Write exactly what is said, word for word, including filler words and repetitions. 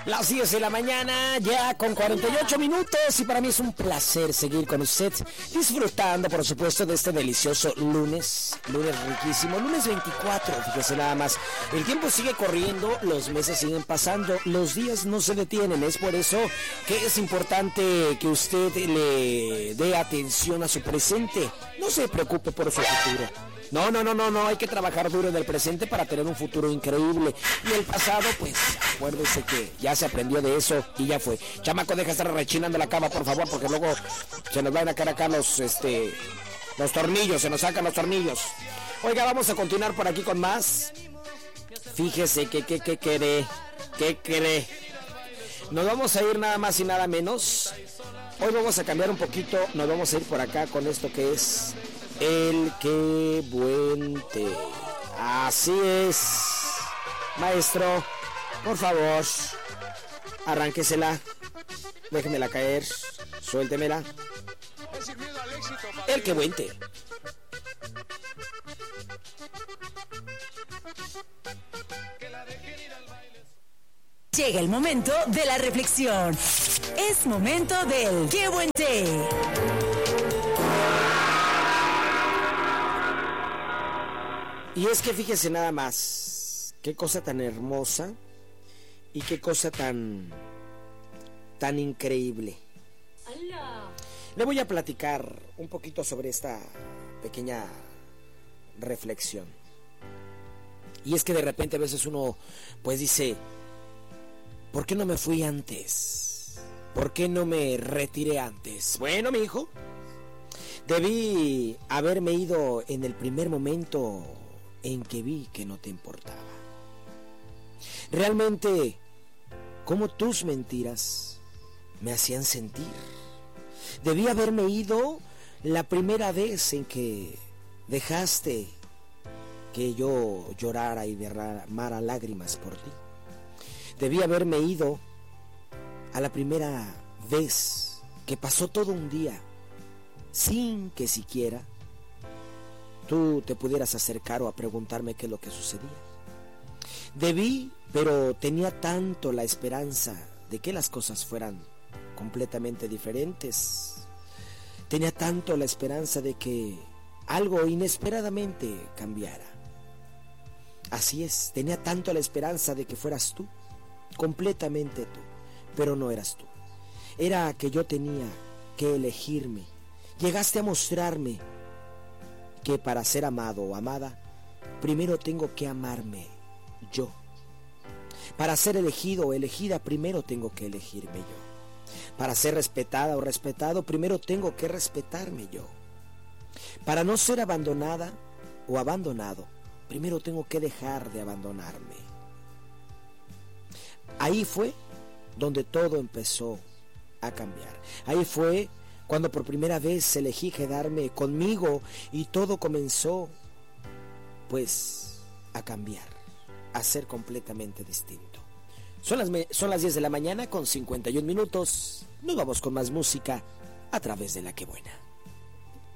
Las diez de la mañana, ya con cuarenta y ocho minutos, y para mí es un placer seguir con usted, disfrutando, por supuesto, de este delicioso lunes, lunes riquísimo, lunes veinticuatro, fíjese nada más, el tiempo sigue corriendo, los meses siguen pasando, los días no se detienen, es por eso que es importante que usted le dé atención a su presente, no se preocupe por su futuro. No, no, no, no, no, hay que trabajar duro en el presente para tener un futuro increíble. Y el pasado, pues, acuérdese que ya se aprendió de eso y ya fue. Chamaco, deja de estar rechinando la cama, por favor, porque luego se nos van a caer acá los, este, los tornillos, se nos sacan los tornillos. Oiga, vamos a continuar por aquí con más. Fíjese que, que, que cree, que cree. Nos vamos a ir nada más y nada menos. Hoy vamos a cambiar un poquito, nos vamos a ir por acá con esto que es... El que buen té. Así es. Maestro, por favor, arránquesela. Déjemela caer. Suéltemela. El que buen té. Llega el momento de la reflexión. Es momento del qué buen té. Y es que fíjese nada más, qué cosa tan hermosa y qué cosa tan, tan increíble. ¡Hala! Le voy a platicar un poquito sobre esta pequeña reflexión. Y es que de repente a veces uno pues dice, ¿por qué no me fui antes? ¿Por qué no me retiré antes? Bueno, mi hijo, debí haberme ido en el primer momento en que vi que no te importaba. Realmente, cómo tus mentiras me hacían sentir. Debí haberme ido la primera vez en que dejaste que yo llorara y derramara lágrimas por ti. Debí haberme ido a la primera vez que pasó todo un día sin que siquiera tú te pudieras acercar o a preguntarme qué es lo que sucedía. Debí, pero tenía tanto la esperanza de que las cosas fueran completamente diferentes. Tenía tanto la esperanza de que algo inesperadamente cambiara. Así es, tenía tanto la esperanza de que fueras tú, completamente tú, pero no eras tú. Era que yo tenía que elegirme. Llegaste a mostrarme que para ser amado o amada, primero tengo que amarme yo. Para ser elegido o elegida, primero tengo que elegirme yo. Para ser respetada o respetado, primero tengo que respetarme yo. Para no ser abandonada o abandonado, primero tengo que dejar de abandonarme. Ahí fue donde todo empezó a cambiar. Ahí fue cuando por primera vez elegí quedarme conmigo y todo comenzó, pues, a cambiar, a ser completamente distinto. Son las, son las diez de la mañana con cincuenta y un minutos. Nos vamos con más música a través de La Que Buena.